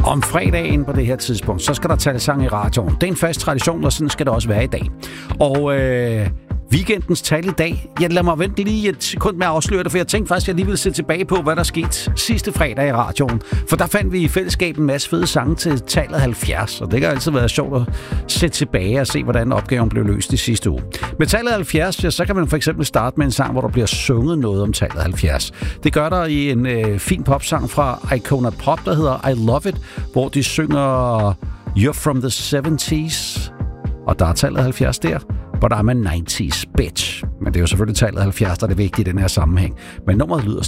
Om fredagen på det her tidspunkt, så skal der tale sang i radioen. Det er en fast tradition, og sådan skal det også være i dag. Og weekendens tal i dag, lad mig vente lige et sekund med at afsløre det, for jeg tænkte faktisk, at jeg lige ville se tilbage på, hvad der skete sidste fredag i radioen. For der fandt vi i fællesskab en masse fede sange til tallet 70, og det kan altid være sjovt at se tilbage og se, hvordan opgaven blev løst i sidste uge. Med tallet 70, ja, så kan man for eksempel starte med en sang, hvor der bliver sunget noget om tallet 70. Det gør der i en fin popsang fra Icona Pop, der hedder I Love It, hvor de synger You're from the 70's, og der er tallet 70 der. But I'm a 90's bitch. Men det er jo selvfølgelig tallet 70, der er det vigtige i den her sammenhæng. Men nummeret lyder